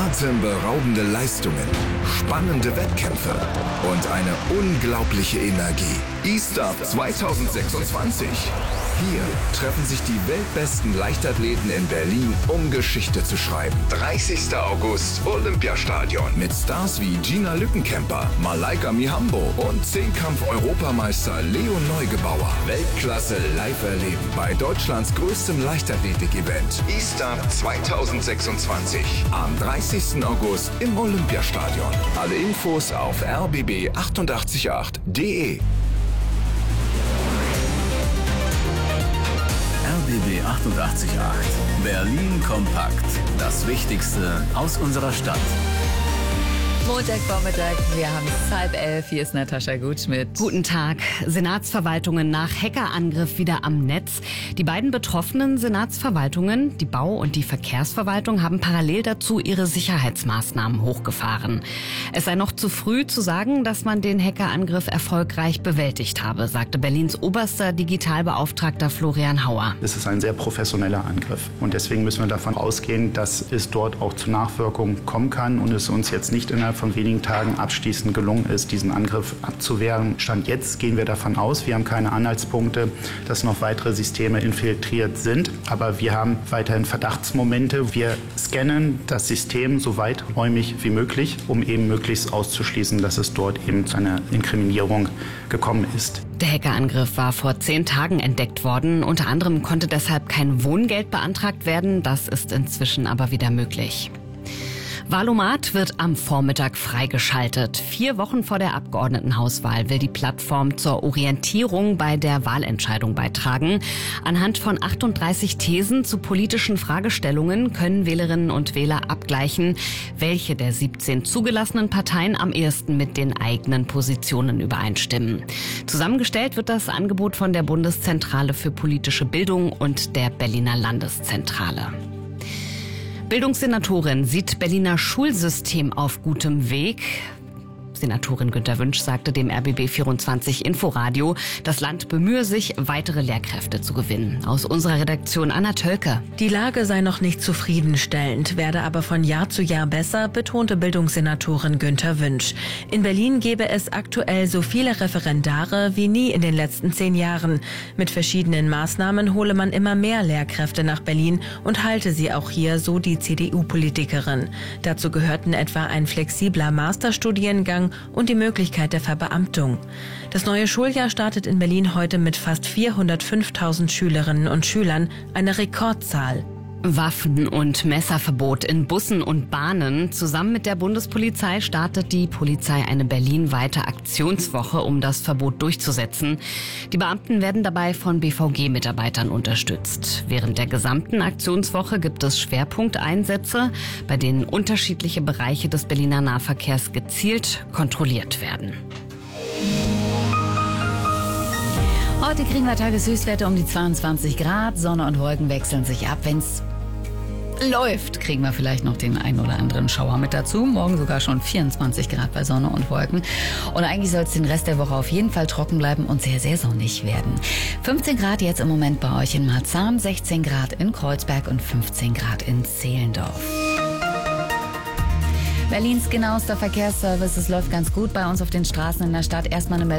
Atemberaubende Leistungen, spannende Wettkämpfe und eine unglaubliche Energie. E-Start 2026. Hier treffen sich die weltbesten Leichtathleten in Berlin, um Geschichte zu schreiben. 30. August, Olympiastadion. Mit Stars wie Gina Lückenkämper, Malaika Mihambo und Zehnkampf-Europameister Leon Neugebauer. Weltklasse live erleben bei Deutschlands größtem Leichtathletik-Event. E-Start 2026. Am 30. August im Olympiastadion. Alle Infos auf rbb888.de. RBB 88.8. Berlin kompakt. Das Wichtigste aus unserer Stadt. Montagvormittag, wir haben es 10:30. Hier ist Natascha Gutschmidt. Guten Tag. Senatsverwaltungen nach Hackerangriff wieder am Netz. Die beiden betroffenen Senatsverwaltungen, die Bau- und die Verkehrsverwaltung, haben parallel dazu ihre Sicherheitsmaßnahmen hochgefahren. Es sei noch zu früh zu sagen, dass man den Hackerangriff erfolgreich bewältigt habe, sagte Berlins oberster Digitalbeauftragter Florian Hauer. Es ist ein sehr professioneller Angriff und deswegen müssen wir davon ausgehen, dass es dort auch zu Nachwirkungen kommen kann und es uns jetzt nicht innerhalb von wenigen Tagen abschließend gelungen ist, diesen Angriff abzuwehren. Stand jetzt gehen wir davon aus, wir haben keine Anhaltspunkte, dass noch weitere Systeme infiltriert sind, aber wir haben weiterhin Verdachtsmomente. Wir scannen das System so weiträumig wie möglich, um eben möglichst auszuschließen, dass es dort eben zu einer Inkriminierung gekommen ist. Der Hackerangriff war vor 10 Tagen entdeckt worden. Unter anderem konnte deshalb kein Wohngeld beantragt werden. Das ist inzwischen aber wieder möglich. Wahlomat wird am Vormittag freigeschaltet. 4 Wochen vor der Abgeordnetenhauswahl will die Plattform zur Orientierung bei der Wahlentscheidung beitragen. Anhand von 38 Thesen zu politischen Fragestellungen können Wählerinnen und Wähler abgleichen, welche der 17 zugelassenen Parteien am ehesten mit den eigenen Positionen übereinstimmen. Zusammengestellt wird das Angebot von der Bundeszentrale für politische Bildung und der Berliner Landeszentrale. Bildungssenatorin sieht Berliner Schulsystem auf gutem Weg. Senatorin Günter Wünsch sagte dem RBB24 Inforadio, das Land bemühe sich, weitere Lehrkräfte zu gewinnen. Aus unserer Redaktion Anna Tölke. Die Lage sei noch nicht zufriedenstellend, werde aber von Jahr zu Jahr besser, betonte Bildungssenatorin Günter Wünsch. In Berlin gebe es aktuell so viele Referendare wie nie in den letzten 10 Jahren. Mit verschiedenen Maßnahmen hole man immer mehr Lehrkräfte nach Berlin und halte sie auch hier, so die CDU-Politikerin. Dazu gehörten etwa ein flexibler Masterstudiengang und die Möglichkeit der Verbeamtung. Das neue Schuljahr startet in Berlin heute mit fast 405.000 Schülerinnen und Schülern, eine Rekordzahl. Waffen- und Messerverbot in Bussen und Bahnen. Zusammen mit der Bundespolizei startet die Polizei eine berlinweite Aktionswoche, um das Verbot durchzusetzen. Die Beamten werden dabei von BVG-Mitarbeitern unterstützt. Während der gesamten Aktionswoche gibt es Schwerpunkteinsätze, bei denen unterschiedliche Bereiche des Berliner Nahverkehrs gezielt kontrolliert werden. Heute kriegen wir Tageshöchstwerte um die 22 Grad. Sonne und Wolken wechseln sich ab. Wenn's läuft, kriegen wir vielleicht noch den einen oder anderen Schauer mit dazu. Morgen sogar schon 24 Grad bei Sonne und Wolken. Und eigentlich soll es den Rest der Woche auf jeden Fall trocken bleiben und sehr, sehr sonnig werden. 15 Grad jetzt im Moment bei euch in Marzahn, 16 Grad in Kreuzberg und 15 Grad in Zehlendorf. Berlins genauester Verkehrsservice. Es läuft ganz gut bei uns auf den Straßen in der Stadt. Erstmal eine Meldung